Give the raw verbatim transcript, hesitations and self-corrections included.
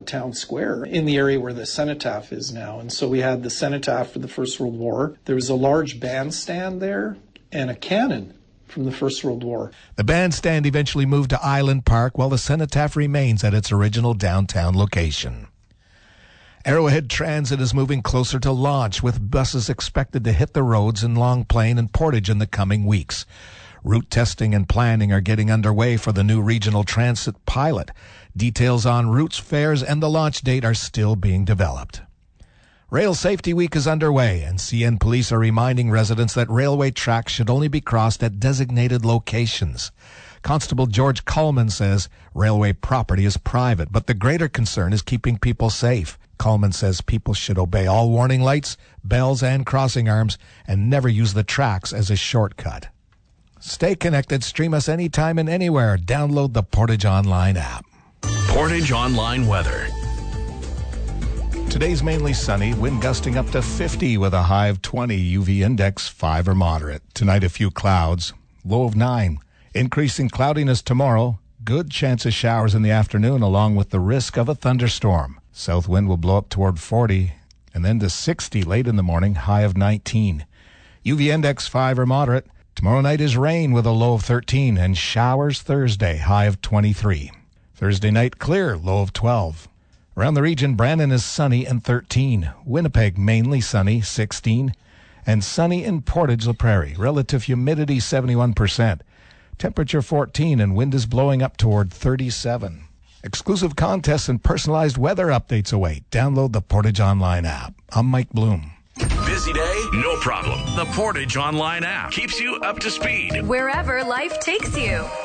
town square in the area where the cenotaph is now. And so we had the cenotaph for the First World War. There was a large bandstand there and a cannon from the First World War. The bandstand eventually moved to Island Park, while the cenotaph remains at its original downtown location. Arrowhead Transit is moving closer to launch, with buses expected to hit the roads in Long Plain and Portage in the coming weeks. Route testing and planning are getting underway for the new regional transit pilot. Details on routes, fares, and the launch date are still being developed. Rail Safety Week is underway, and C N Police are reminding residents that railway tracks should only be crossed at designated locations. Constable George Coleman says railway property is private, but the greater concern is keeping people safe. Coleman says people should obey all warning lights, bells, and crossing arms, and never use the tracks as a shortcut. Stay connected. Stream us anytime and anywhere. Download the Portage Online app. Portage Online weather. Today's mainly sunny, wind gusting up to fifty with a high of twenty, U V index five or moderate. Tonight a few clouds, low of nine. Increasing cloudiness tomorrow, good chance of showers in the afternoon along with the risk of a thunderstorm. South wind will blow up toward forty and then to sixty late in the morning, high of nineteen. U V index five or moderate. Tomorrow night is rain with a low of thirteen and showers Thursday, high of twenty-three. Thursday night clear, low of twelve. Around the region, Brandon is sunny and thirteen. Winnipeg mainly sunny, sixteen. And sunny in Portage La Prairie. Relative humidity seventy-one percent. Temperature fourteen and wind is blowing up toward thirty-seven. Exclusive contests and personalized weather updates await. Download the Portage Online app. I'm Mike Bloom. Busy day? No problem. The Portage Online app keeps you up to speed wherever life takes you.